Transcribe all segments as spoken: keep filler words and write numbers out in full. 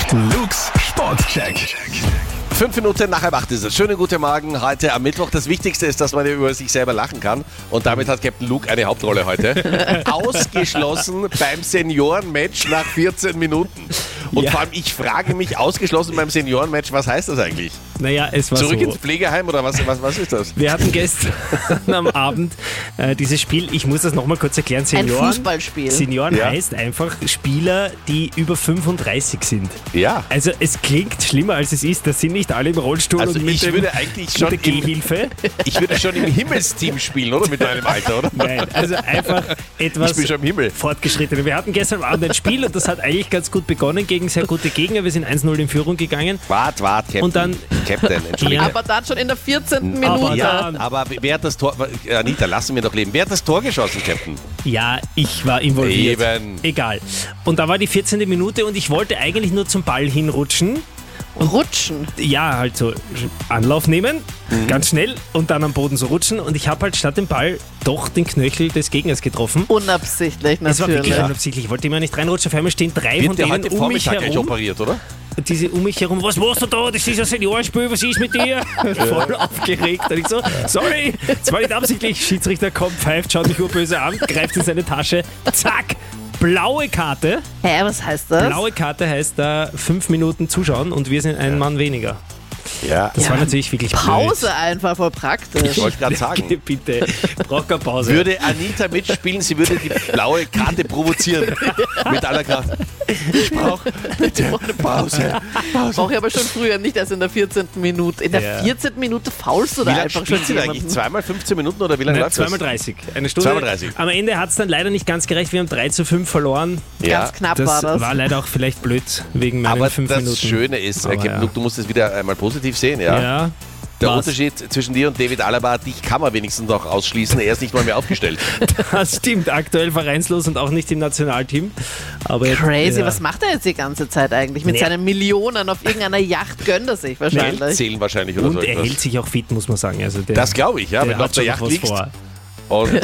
Luke's Sportcheck. Fünf Minuten nach halb acht ist es. Schönen guten Morgen heute am Mittwoch. Das Wichtigste ist, dass man über sich selber lachen kann. Und damit hat Captain Luke eine Hauptrolle heute. Ausgeschlossen beim Seniorenmatch nach vierzehn Minuten. Und Ja. vor allem, ich frage mich, ausgeschlossen beim Seniorenmatch, was heißt das eigentlich? Naja, es war Zurück so. ins Pflegeheim oder was, was, was ist das? Wir hatten gestern am Abend äh, dieses Spiel, ich muss das nochmal kurz erklären, Ein Senioren. Fußballspiel. Senioren Ja. heißt einfach Spieler, die über fünfunddreißig sind. Ja. Also es klingt schlimmer als es ist, das sind nicht alle im Rollstuhl Also und mit, ich dem, würde eigentlich mit schon der im, Gehhilfe. ich würde schon im Himmelsteam spielen, oder? Mit meinem Alter, oder? Nein, also einfach Ich etwas bin schon im Himmel. fortgeschritten. Wir hatten gestern am Abend ein Spiel und das hat eigentlich ganz gut begonnen gegen sehr gute Gegner. Wir sind eins null in Führung gegangen. Wart, wart, Captain. Und dann- Captain, entschuldige. Ja. Aber dann schon in der vierzehnten Aber Minute. ja. Aber wer hat das Tor... Anita, lassen wir doch leben. Wer hat das Tor geschossen, Captain? Ja, ich war involviert. Eben. Egal. Und da war die vierzehnte Minute und ich wollte eigentlich nur zum Ball hinrutschen. Rutschen. Ja, halt so Anlauf nehmen, Mhm. ganz schnell und dann am Boden so rutschen. Und ich habe halt statt dem Ball doch den Knöchel des Gegners getroffen. Unabsichtlich Es war wirklich natürlich. unabsichtlich. Ich wollte immer nicht reinrutschen. Auf einmal stehen drei von Wird der denen heute um mich Vormittag gleich herum. operiert, oder? Und diese um mich herum, was machst du da? Das ist ein Seniorenspiel, was ist mit dir? Voll aufgeregt. Und ich so, sorry, das war nicht absichtlich. Schiedsrichter kommt, pfeift, schaut mich urböse an, greift in seine Tasche, zack, blaue Karte. Hä, was heißt das? Blaue Karte heißt da fünf Minuten zuschauen und wir sind ein Mann weniger. Ja. Das war natürlich wirklich Pause einfach, voll praktisch. Ich wollte gerade blöd. sagen. Bitte, braucht keine Pause. Würde Anita mitspielen, sie würde die blaue Karte provozieren. Mit aller Kraft. Ich brauche bitte eine Pause. Pause. Brauche ich aber schon früher, nicht erst in der vierzehnten Minute. In der Ja. vierzehnten Minute faulst du Wie da lange einfach schon spielt sie denn eigentlich? jemanden. Zweimal fünfzehn Minuten oder wie lange Nein, läuft das? zweimal dreißig. Eine Stunde. Zweimal dreißig. Am Ende hat es dann leider nicht ganz gerecht. Wir haben drei zu fünf verloren. Ja. Ganz knapp Das war das. war leider auch vielleicht blöd wegen meinen Aber fünf das Minuten. Schöne ist, äh, Aber Captain ja. Luke, du musst es wieder einmal positiv sehen. Ja? Ja. Der Was? Unterschied zwischen dir und David Alaba, dich kann man wenigstens noch ausschließen. Er ist nicht mal mehr aufgestellt. Das stimmt, aktuell vereinslos und auch nicht im Nationalteam. Aber jetzt, Crazy, ja. was macht er jetzt die ganze Zeit eigentlich? Mit Nee. seinen Millionen auf irgendeiner Yacht gönnt er sich Geld wahrscheinlich. zählen wahrscheinlich oder Und so er etwas. hält sich auch fit, muss man sagen. Also der, Das glaube ich, ja. der Wenn du auf hat der schon Yacht noch was liegst vor. und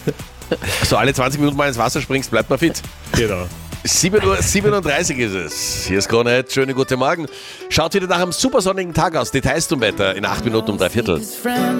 so alle zwanzig Minuten mal ins Wasser springst, bleibt man fit. Genau. sieben Uhr siebenunddreißig ist es. Hier ist Kronheit. Schönen guten Morgen. Schaut wieder nach einem supersonnigen Tag aus. Details zum Wetter in acht Minuten um drei Viertel.